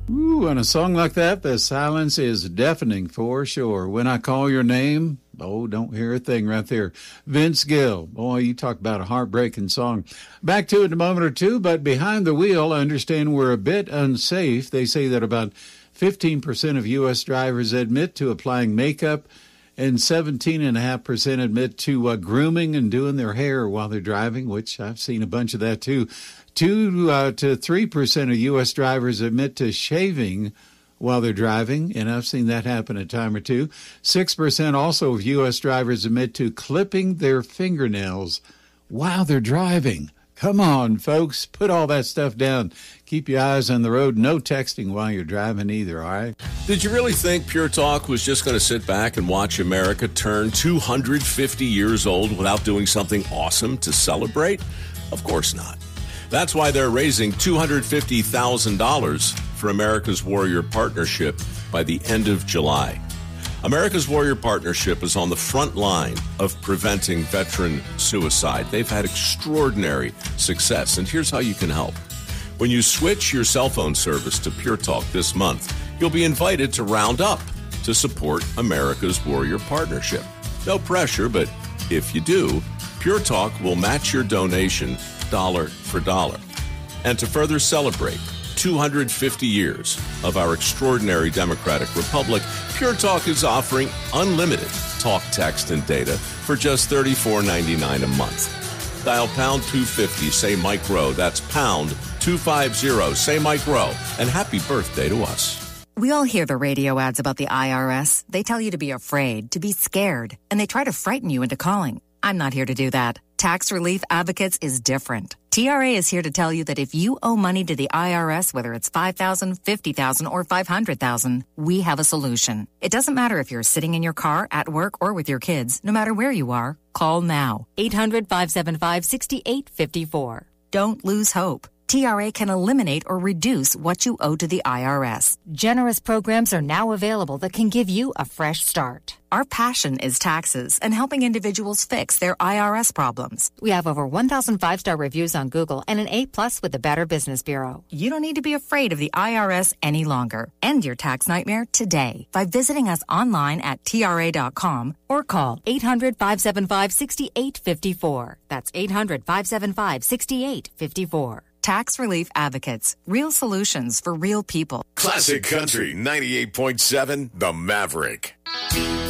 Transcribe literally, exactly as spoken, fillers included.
Ooh, on a song like that, the silence is deafening for sure. When I call your name, oh, don't hear a thing right there. Vince Gill. Boy, you talk about a heartbreaking song. Back to it in a moment or two, but behind the wheel, I understand we're a bit unsafe. They say that about fifteen percent of U S drivers admit to applying makeup, and seventeen point five percent admit to uh, grooming and doing their hair while they're driving, which I've seen a bunch of that too. Two uh, to three percent of U S drivers admit to shaving while they're driving, and I've seen that happen a time or two. Six percent also of U S drivers admit to clipping their fingernails while they're driving. Come on, folks, put all that stuff down. Keep your eyes on the road. No texting while you're driving either, all right? Did you really think Pure Talk was just going to sit back and watch America turn two hundred fifty years old without doing something awesome to celebrate? Of course not. That's why they're raising two hundred fifty thousand dollars for America's Warrior Partnership by the end of July. America's Warrior Partnership is on the front line of preventing veteran suicide. They've had extraordinary success, and here's how you can help. When you switch your cell phone service to Pure Talk this month, you'll be invited to round up to support America's Warrior Partnership. No pressure, but if you do, Pure Talk will match your donation dollar for dollar. And to further celebrate two hundred fifty years of our extraordinary democratic republic, Pure Talk is offering unlimited talk, text, and data for just thirty-four ninety-nine a month. Dial pound two fifty, say Mike Rowe. That's pound two fifty, say Mike Rowe. And happy birthday to us. We all hear the radio ads about the I R S. They tell you to be afraid, to be scared, and they try to frighten you into calling. I'm not here to do that. Tax Relief Advocates is different. T R A is here to tell you that if you owe money to the I R S, whether it's five thousand dollars, fifty thousand dollars, or five hundred thousand dollars, we have a solution. It doesn't matter if you're sitting in your car, at work, or with your kids. No matter where you are, call now. eight hundred, five seven five, six eight five four. Don't lose hope. T R A can eliminate or reduce what you owe to the I R S. Generous programs are now available that can give you a fresh start. Our passion is taxes and helping individuals fix their I R S problems. We have over one thousand five-star reviews on Google and an A-plus with the Better Business Bureau. You don't need to be afraid of the I R S any longer. End your tax nightmare today by visiting us online at T R A dot com or call eight hundred, five seven five, six eight five four. That's eight hundred, five seven five, six eight five four. Tax Relief Advocates. Real solutions for real people. Classic Country ninety-eight point seven, The Maverick.